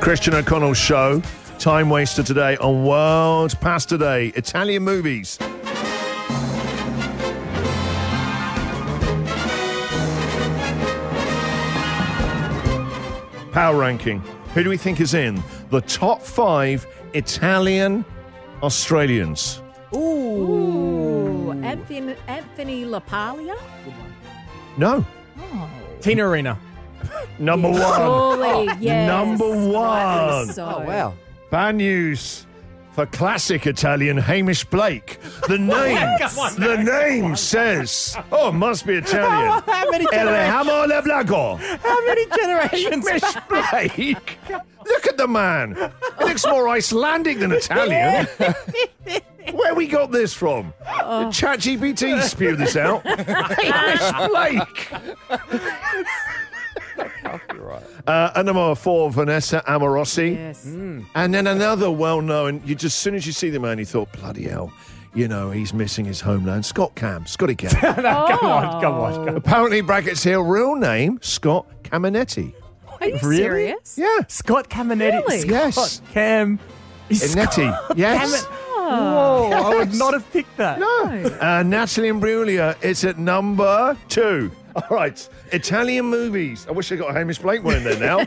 Christian O'Connell Show. Time waster today on World Pasta Day. Italian movies. Power ranking. Who do we think is in the top 5 Italian Australians? Ooh. Anthony LaPaglia? No. Tina Arena. Number 1. Surely, yes. Number 1. So. Oh, wow. Bad news for classic Italian Hamish Blake. The name says, oh, it must be Italian. How many El generations? Hamo Le Blago. How many generations? Hamish Blake. Look at the man. He looks more Icelandic than Italian. Where we got this from? ChatGPT spewed this out. Hamish Blake. And number 4, Vanessa Amorosi. Yes. And then another well-known, as soon as you see the man, you thought, bloody hell, he's missing his homeland. Scotty Cam. Come on. Apparently, brackets here, real name, Scott Caminetti. Are you Really? serious? Yeah. Scott Caminetti. Really? Yes. Scott Cam. Inetti. Yes. Whoa, I would not have picked that. No. Natalie Imbruglia is at number 2. All right. Italian movies. I wish I got a Hamish Blake one in there now.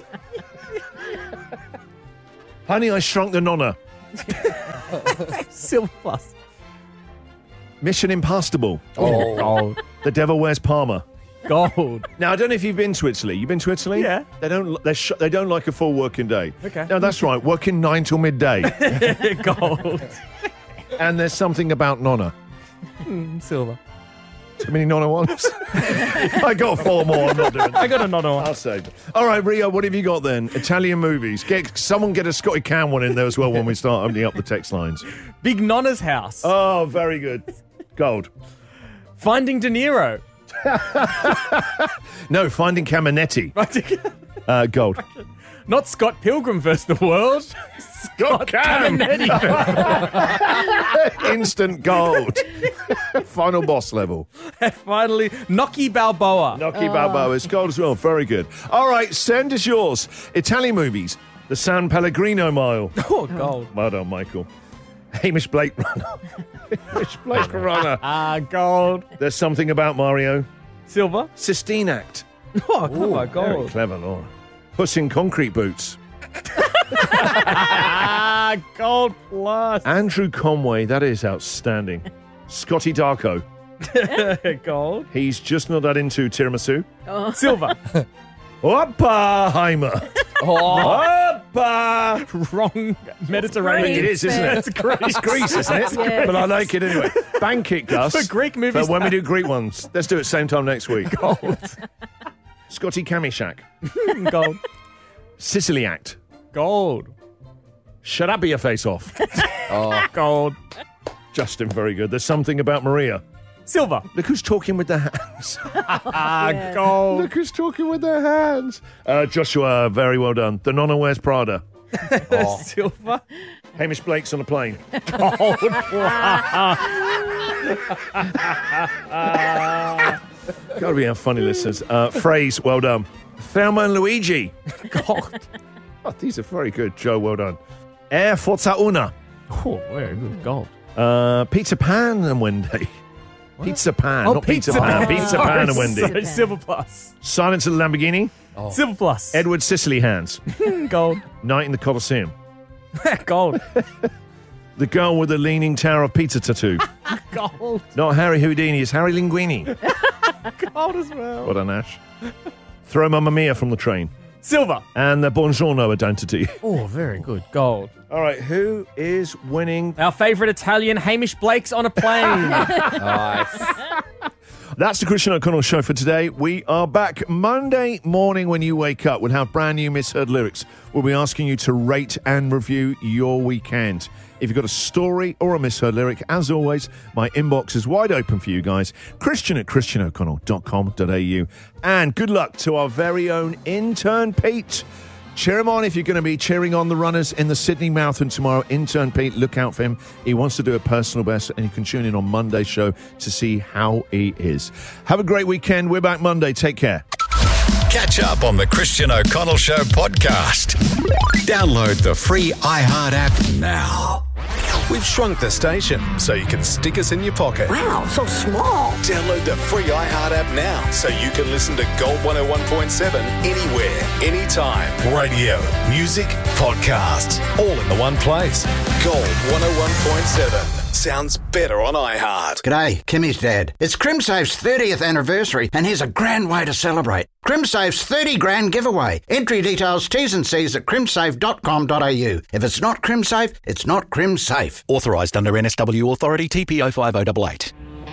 Honey, I Shrunk the Nonna. Silver Plus. Mission Impossible. Gold. The Devil Wears Parma. Gold. Now, I don't know if you've been to Italy. You've been to Italy? Yeah. They don't like a full working day. Okay. No, that's right. Working 9 till midday. Gold. And there's something about Nonna. Silver. Too many Nonna ones? I got 4 more. I'm not doing that. I got another one. I'll save it. All right, Rio, what have you got then? Italian movies. Someone get a Scotty Cam one in there as well when we start opening up the text lines. Big Nonna's House. Oh, very good. Gold. Finding De Niro. No, Finding Caminetti. Gold. Not Scott Pilgrim vs. the World. Scott Cam. Instant gold. Final boss level. And finally, Nocky Balboa. Nocky Balboa is gold as well. Very good. All right, send us yours. Italian movies. The San Pellegrino Mile. Oh, gold. Well done, Michael. Hamish Blake Runner. Hamish Blake Runner. Gold. There's Something About Mario. Silver. Sistine Act. Oh, come on, Very gold. clever, Laura. Puss in Concrete Boots. Gold plus. Andrew Conway, that is outstanding. Scotty Darko. Gold. He's just not that into tiramisu. Silver. Oppenheimer. Oppa. Wrong Mediterranean. It is, isn't it? It's Greece. It's Greece, isn't it? Yes. But I like it anyway. Bank it, Gus. For Greek movies. But when we do Greek ones, let's do it same time next week. Gold. Scotty Kamishak. Gold. Sicily Act. Gold. Shut up, your face off. Gold. Justin, very good. There's Something About Maria. Silver. Look who's talking with their hands. Gold. Look who's talking with their hands. Joshua, very well done. The Nonna Wears Prada. Silver. Hamish Blake's on a plane. Gold. Gotta be our funny listeners. Phrase, well done. Thelma and Luigi. Gold. Oh, these are very good, Joe. Well done. Air Forza Una. Oh, very good. Gold. Peter Pan and Wendy. Pizza Pan, not Pizza Pizza Pan. Pan. Pizza Pan and Wendy. Sorry, Silver plus. Silence at the Lamborghini. Silver plus. Edward Sicily Hands. Gold. Night in the Colosseum. Gold. The girl with the leaning tower of pizza tattoo. Gold. Not Harry Houdini, it's Harry Linguini. Gold as well. What an Ash. Throw Mamma Mia from the train. Silver. And the Buongiorno identity. Oh, very good. Gold. All right, who is winning? Our favourite Italian, Hamish Blake's on a plane. Nice. That's the Christian O'Connell Show for today. We are back Monday morning when you wake up. We'll have brand new misheard lyrics. We'll be asking you to rate and review your weekend. If you've got a story or a misheard lyric, as always, my inbox is wide open for you guys. Christian@christianoconnell.com.au. And good luck to our very own intern Pete. Cheer him on if you're going to be cheering on the runners in the Sydney Marathon tomorrow. Intern Pete, look out for him. He wants to do a personal best, and you can tune in on Monday's show to see how he is. Have a great weekend. We're back Monday. Take care. Catch up on the Christian O'Connell Show podcast. Download the free iHeart app now. We've shrunk the station so you can stick us in your pocket. Wow, so small. Download the free iHeart app now so you can listen to Gold 101.7 anywhere, anytime. Radio, music, podcasts, all in the one place. Gold 101.7 sounds better on iHeart. G'day, Kimmy's dad. It's CrimSafe's 30th anniversary, and here's a grand way to celebrate. CrimSafe's 30 grand giveaway. Entry details, T's and C's at crimsafe.com.au. If it's not CrimSafe, it's not CrimSafe. Authorised under NSW Authority TPO 5088.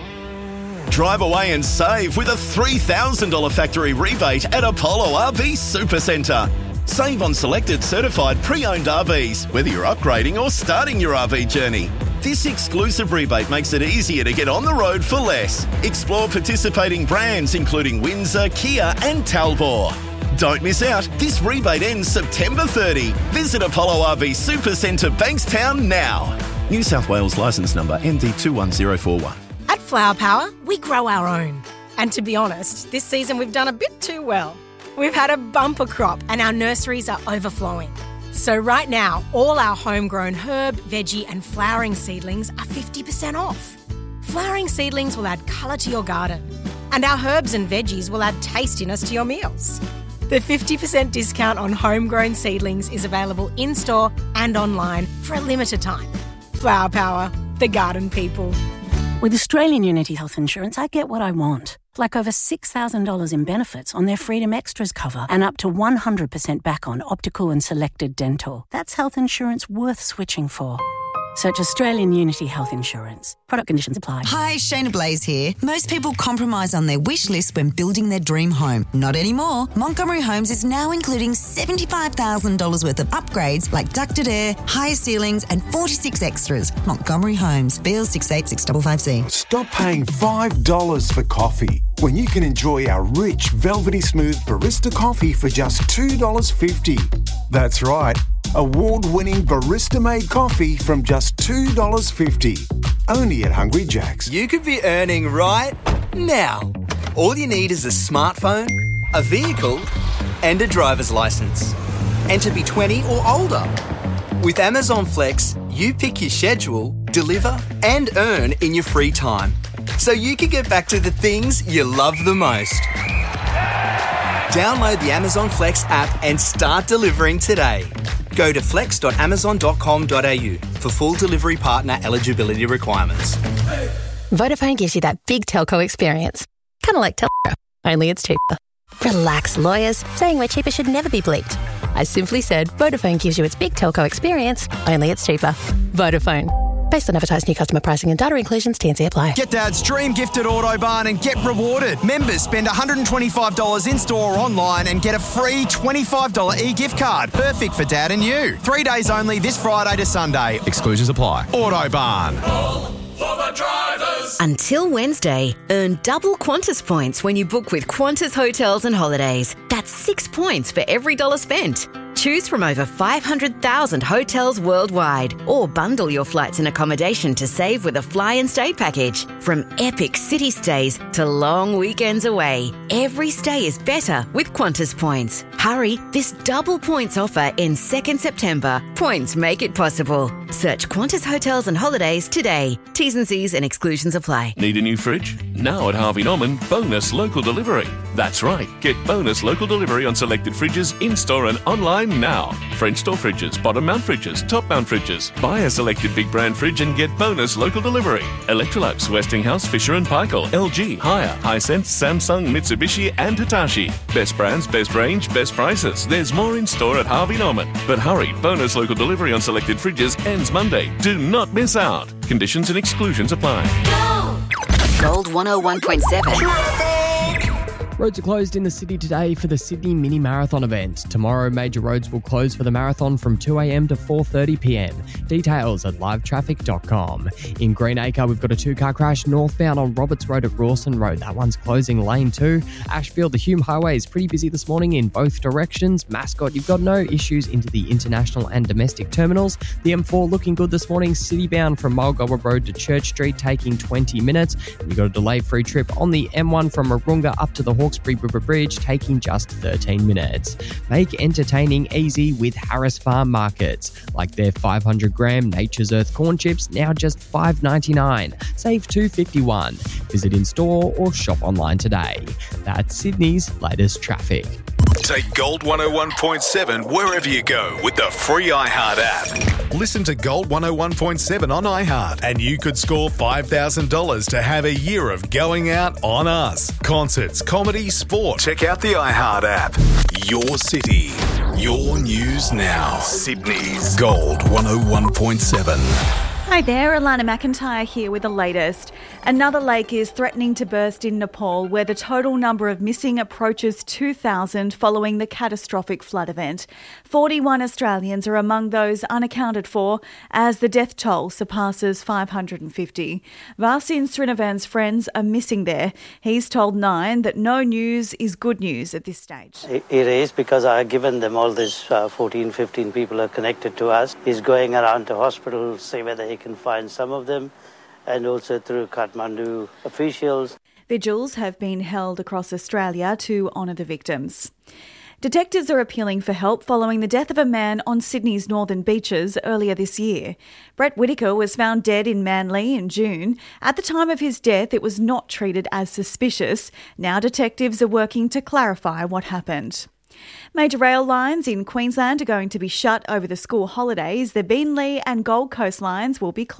Drive away and save with a $3,000 factory rebate at Apollo RV Supercentre. Save on selected certified pre-owned RVs, whether you're upgrading or starting your RV journey. This exclusive rebate makes it easier to get on the road for less. Explore participating brands including Windsor, Kia and Talbot. Don't miss out. This rebate ends September 30. Visit Apollo RV Supercentre Bankstown now. New South Wales licence number MD21041. At Flower Power, we grow our own. And to be honest, this season we've done a bit too well. We've had a bumper crop and our nurseries are overflowing. So right now, all our homegrown herb, veggie and flowering seedlings are 50% off. Flowering seedlings will add colour to your garden. And our herbs and veggies will add tastiness to your meals. The 50% discount on homegrown seedlings is available in-store and online for a limited time. Flower Power, the garden people. With Australian Unity Health Insurance, I get what I want. Like over $6,000 in benefits on their Freedom Extras cover and up to 100% back on optical and selected dental. That's health insurance worth switching for. Search Australian Unity Health Insurance. Product conditions apply. Hi, Shayna Blaze here. Most people compromise on their wish list when building their dream home. Not anymore. Montgomery Homes is now including $75,000 worth of upgrades like ducted air, higher ceilings and 46 extras. Montgomery Homes, BL 686555C. Stop paying $5 for coffee when you can enjoy our rich, velvety smooth barista coffee for just $2.50. That's right. Award-winning barista-made coffee from just $2.50. Only at Hungry Jack's. You could be earning right now. All you need is a smartphone, a vehicle, and a driver's license. And to be 20 or older. With Amazon Flex, you pick your schedule, deliver, and earn in your free time. So you can get back to the things you love the most. Download the Amazon Flex app and start delivering today. Go to flex.amazon.com.au for full delivery partner eligibility requirements. Vodafone gives you that big telco experience. Kind of like Telstra, only it's cheaper. Relax, lawyers. Saying we're cheaper should never be bleeped. I simply said Vodafone gives you its big telco experience, only it's cheaper. Vodafone. Based on advertised new customer pricing and data inclusions, T&C apply. Get Dad's dream gift at Autobarn and get rewarded. Members spend $125 in-store or online and get a free $25 e-gift card. Perfect for Dad and you. 3 days only this Friday to Sunday. Exclusions apply. Autobarn. For the drivers. Until Wednesday, earn double Qantas points when you book with Qantas Hotels and Holidays. That's 6 points for every $1 spent. Choose from over 500,000 hotels worldwide or bundle your flights and accommodation to save with a fly and stay package. From epic city stays to long weekends away, every stay is better with Qantas points. Hurry, this double points offer ends 2nd September. Points make it possible. Search Qantas Hotels and Holidays today. T's and C's and exclusions apply. Need a new fridge? Now at Harvey Norman, bonus local delivery. That's right, get bonus local delivery on selected fridges in-store and online now. French door fridges, bottom mount fridges, top mount fridges. Buy a selected big brand fridge and get bonus local delivery. Electrolux, Westinghouse, Fisher & Paykel, LG, Haier, Hisense, Samsung, Mitsubishi and Hitachi. Best brands, best range, best prices. There's more in store at Harvey Norman. But hurry, bonus local delivery on selected fridges ends Monday. Do not miss out. Conditions and exclusions apply. Gold 101.7. Roads are closed in the city today for the Sydney Mini Marathon event. Tomorrow, major roads will close for the marathon from 2 a.m. to 4:30 p.m. Details at livetraffic.com. In Greenacre, we've got a 2-car crash northbound on Roberts Road at Rawson Road. That one's closing lane 2. Ashfield, the Hume Highway is pretty busy this morning in both directions. Mascot, you've got no issues into the international and domestic terminals. The M4 looking good this morning, citybound from Mulgoa Road to Church Street taking 20 minutes. And you've got a delay-free trip on the M1 from Marunga up to the Hawkesbury River Bridge, taking just 13 minutes. Make entertaining easy with Harris Farm Markets, like their 500-gram Nature's Earth corn chips, now just $5.99. Save $2.51. Visit in-store or shop online today. That's Sydney's latest traffic. Take Gold 101.7 wherever you go with the free iHeart app. Listen to Gold 101.7 on iHeart and you could score $5,000 to have a year of going out on us. Concerts, comedy, sport. Check out the iHeart app. Your city, your news now. Sydney's Gold 101.7. Hi there, Alana McIntyre here with the latest. Another lake is threatening to burst in Nepal, where the total number of missing approaches 2,000 following the catastrophic flood event. 41 Australians are among those unaccounted for, as the death toll surpasses 550. Vasin Srinavan's friends are missing there. He's told Nine that no news is good news at this stage. It is, because I've given them all this 14, 15 people are connected to us. He's going around to hospitals, see whether he can find some of them, and also through Kathmandu officials. Vigils have been held across Australia to honour the victims. Detectives are appealing for help following the death of a man on Sydney's northern beaches earlier this year. Brett Whitaker was found dead in Manly in June. At the time of his death, it was not treated as suspicious. Now detectives are working to clarify what happened. Major rail lines in Queensland are going to be shut over the school holidays. The Beenleigh and Gold Coast lines will be closed.